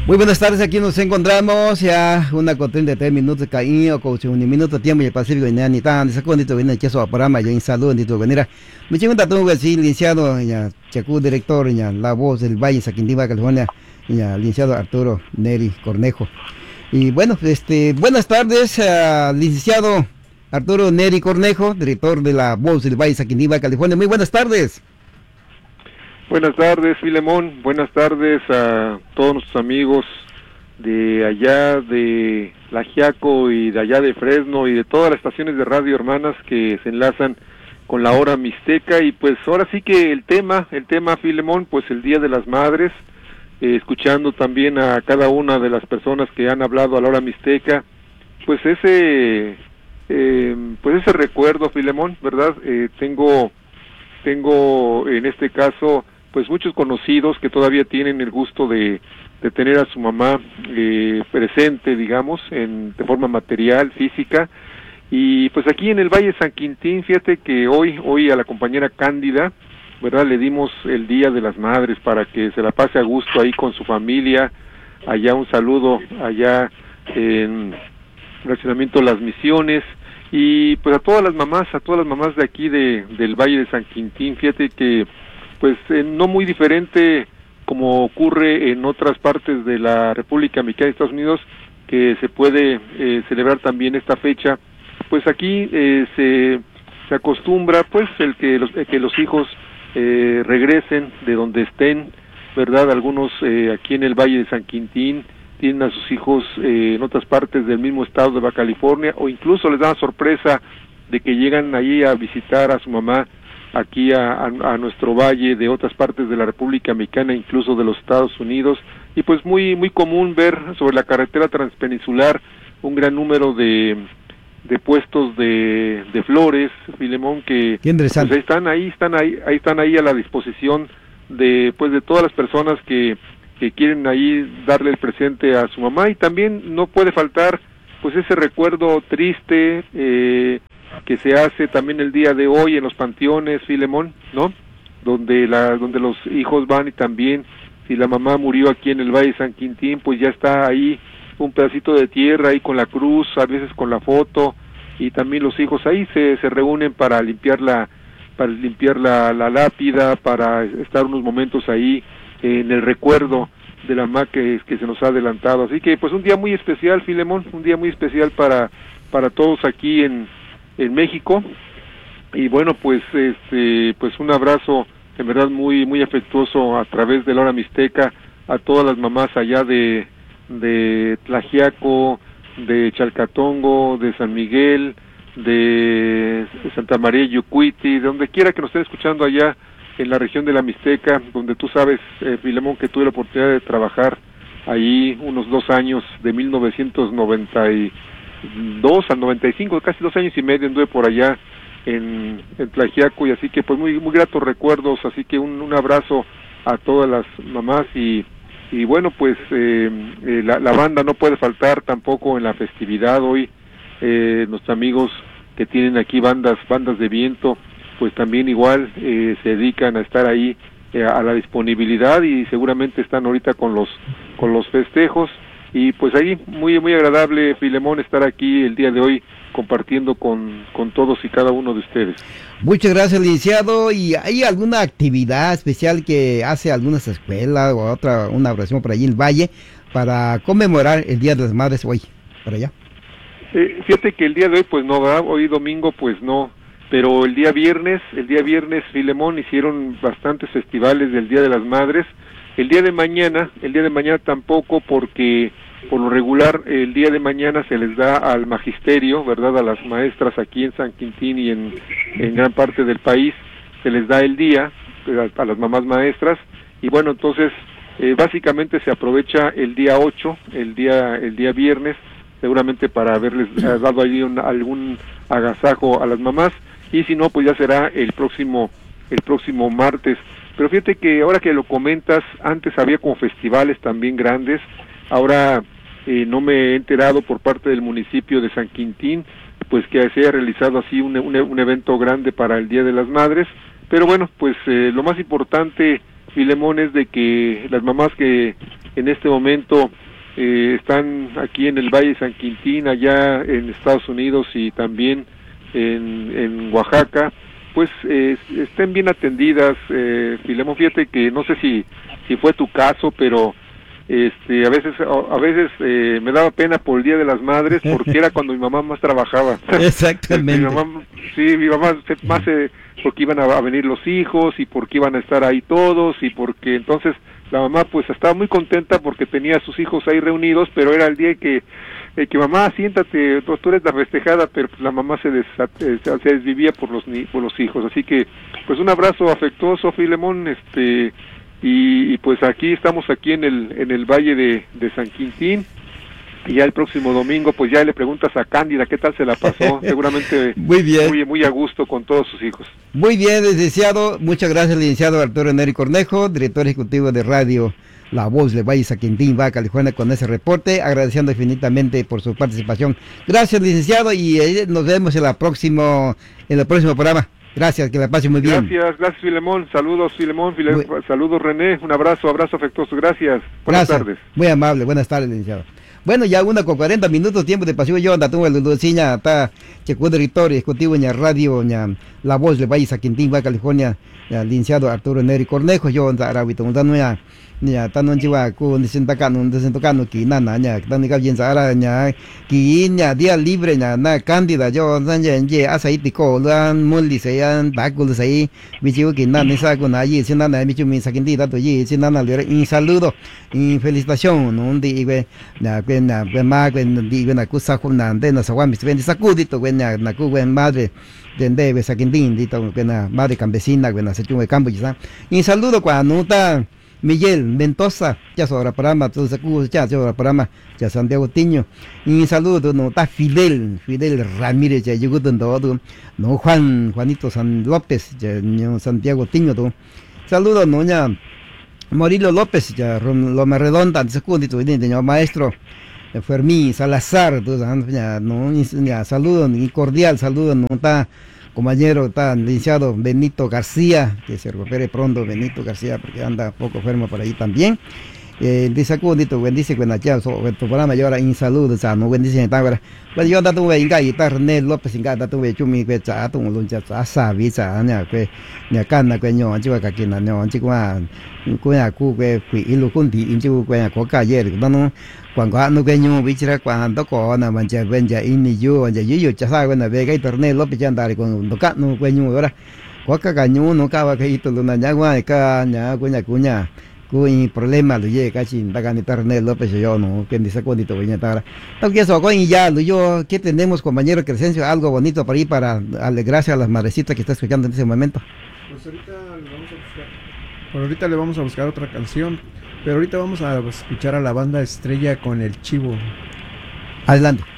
Muy buenas tardes, aquí nos encontramos ya una con 33 minutos de cariño, con un minuto de tiempo y el Pacífico y ni tan, esa cuando viene el queso a programa, yo en salud, en tu venera. Me llega un dato, licenciado, ya, Chacú, director, ya, La Voz del Valle, Saquindiva, California, ya, licenciado Arturo Neri Cornejo. Y bueno, buenas tardes, licenciado Arturo Neri Cornejo, director de La Voz del Valle, Saquindiva, California. Muy buenas tardes. Buenas tardes, Filemón. Buenas tardes a todos nuestros amigos de allá de La Jiaco y de allá de Fresno y de todas las estaciones de radio hermanas que se enlazan con la hora mixteca. Y pues ahora sí que el tema, Filemón, pues el Día de las Madres, escuchando también a cada una de las personas que han hablado a la hora mixteca, pues ese recuerdo, Filemón, ¿verdad? Tengo en este caso pues muchos conocidos que todavía tienen el gusto de tener a su mamá presente, digamos, de forma material, física. Y pues aquí en el Valle San Quintín, fíjate que hoy a la compañera Cándida, ¿verdad?, le dimos el Día de las Madres para que se la pase a gusto ahí con su familia. Allá un saludo allá en Fraccionamiento Las Misiones. Y pues a todas las mamás de aquí del Valle de San Quintín, fíjate que pues no muy diferente como ocurre en otras partes de la República Mexicana de Estados Unidos, que se puede celebrar también esta fecha. Pues aquí se acostumbra pues que los hijos regresen de donde estén, ¿verdad? Algunos aquí en el Valle de San Quintín tienen a sus hijos en otras partes del mismo estado de Baja California, o incluso les da la sorpresa de que llegan allí a visitar a su mamá aquí a nuestro valle de otras partes de la República Mexicana, incluso de los Estados Unidos. Y pues muy muy común ver sobre la carretera transpeninsular un gran número de puestos de flores, Filemón, que pues están ahí a la disposición de todas las personas que quieren ahí darle el presente a su mamá. Y también no puede faltar pues ese recuerdo triste que se hace también el día de hoy en los panteones, Filemón, ¿no? Donde los hijos van, y también si la mamá murió aquí en el Valle de San Quintín, pues ya está ahí un pedacito de tierra ahí con la cruz, a veces con la foto, y también los hijos ahí se reúnen para limpiar la lápida, para estar unos momentos ahí en el recuerdo de la mamá que se nos ha adelantado. Así que pues un día muy especial, Filemón, un día muy especial para todos aquí en México. Y bueno, pues pues un abrazo en verdad muy muy afectuoso a través de la hora mixteca a todas las mamás allá de Tlajiaco, de Chalcatongo, de San Miguel, de Santa María Yucuiti, de donde quiera que nos estén escuchando allá en la región de la Mixteca, donde tú sabes, Filemón, que tuve la oportunidad de trabajar ahí unos 2 años, de 1992 al 95, casi 2 años y medio anduve por allá en Tlajiaco, y así que pues muy muy gratos recuerdos. Así que un abrazo a todas las mamás. Y bueno, pues la banda no puede faltar tampoco en la festividad hoy. Nuestros amigos que tienen aquí bandas de viento, pues también igual se dedican a estar ahí a la disponibilidad, y seguramente están ahorita con los festejos. Y pues ahí muy muy agradable, Filemón, estar aquí el día de hoy compartiendo con todos y cada uno de ustedes. Muchas gracias, licenciado. ¿Y hay alguna actividad especial que hace algunas escuelas o una oración por allí en el Valle para conmemorar el Día de las Madres hoy, para allá? Fíjate que el día de hoy pues no va, hoy domingo pues no, pero el día viernes, Filemón, hicieron bastantes festivales del Día de las Madres. El día de mañana tampoco, porque por lo regular el día de mañana se les da al magisterio, ¿verdad?, a las maestras aquí en San Quintín y en gran parte del país, se les da el día a las mamás maestras. Y bueno, entonces básicamente se aprovecha el día 8, el día viernes, seguramente para haberles dado ahí algún agasajo a las mamás, y si no, pues ya será el próximo martes. Pero fíjate que ahora que lo comentas, antes había como festivales también grandes. Ahora no me he enterado por parte del municipio de San Quintín pues que se haya realizado así un evento grande para el Día de las Madres. Pero bueno, pues lo más importante, Filemón, es de que las mamás que en este momento están aquí en el Valle de San Quintín, allá en Estados Unidos y también en Oaxaca, pues estén bien atendidas. Filemón, fíjate que no sé si fue tu caso, pero a veces me daba pena por el Día de las Madres, porque era cuando mi mamá más trabajaba. Exactamente. mi mamá más porque iban a venir los hijos y porque iban a estar ahí todos, y porque entonces la mamá pues estaba muy contenta porque tenía a sus hijos ahí reunidos, pero era el día que mamá, siéntate, tú eres la festejada, pero pues la mamá se desvivía por los hijos. Así que pues un abrazo afectuoso, Filemón, y pues estamos aquí en el Valle de San Quintín, y ya el próximo domingo pues ya le preguntas a Cándida qué tal se la pasó. Seguramente muy bien, muy a gusto con todos sus hijos. Muy bien, licenciado, muchas gracias, licenciado Arturo Neri Cornejo, director ejecutivo de Radio La Voz de Valle San Quintín, Baja California, con ese reporte, agradeciendo infinitamente por su participación. Gracias, licenciado, y nos vemos en el próximo programa. Gracias, que la pase muy bien. Gracias, Filemón. Saludos, Filemón. Saludos, René. Un abrazo afectuoso. Gracias. Buenas tardes. Muy amable. Buenas tardes, licenciado. Bueno, ya 1:40 minutos, tiempo de pasivo. Yo ando el Luciña, está checo director ejecutivo en la radio, en La Voz de Valle San Quintín, Baja California, el licenciado Arturo Neri Cornejo. Yo ando arabito, ya tan chiva con desentocan que nana ya tan ni bien sara ya que ya día libre ya na Cándida yo ya aceitico lan mulli sean bacul sei bicho que nana esa con allí sin nana bicho mi saquindita to allí sin nana un saludo y felicitación no di ya pena ma di na cusa con de na sawan mis ven sacudito na cu madre de saquindín dito pena madre campesina se chungue campo ya y saludo cuando está Miguel Mendoza, ya sobre el programa, ya sobre el programa, ya Santiago Tiño. Y saludo, no, está Fidel Ramírez, ya llegó todo, no, Juanito San López, ya Santiago Tiño, saludo, no, ya Morillo López, ya Loma Redonda, secundito, ya maestro Fermín Salazar, ya, no, ya, saludo, y cordial saludo, no, está compañero, está licenciado Benito García, que se recupere pronto Benito García, porque anda poco enfermo por ahí también. Dice bonito, bendice con la chava, tu programa yo ahora en salud, o sea, no bendice en tábara. Pero yo ando en gay, está René López en gata, tuve chumi, que cha, tu luncha, sabi, cha, que ni acá, que no, chiva que aquí no, chico, cuya que ilu kunti, inchu, cuya coca ayer, no, cuando que no, bichira, cuando con mancha, venja, inni, yo, ya sabe, cuando vega y René López ya andar con toca, no, que no, ahora, coca cañón, no cava que hito, luna, ya, cuya, cuña. Cuy problema lo llega casi dagan internet López yo no que dice cuándo voy a estar que eso con ya yo qué tenemos compañero Crescencio algo bonito para ahí para alegrarse a las madrecitas que está escuchando en ese momento. Pues ahorita le vamos a buscar otra canción, pero ahorita vamos a escuchar a la banda Estrella con El Chivo. Adelante.